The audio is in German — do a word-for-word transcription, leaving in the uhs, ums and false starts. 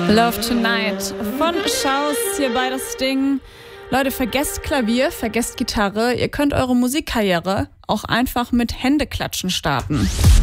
Love Tonight von Schaus hier bei das Ding. Leute, vergesst Klavier, vergesst Gitarre. Ihr könnt eure Musikkarriere auch einfach mit Händeklatschen starten.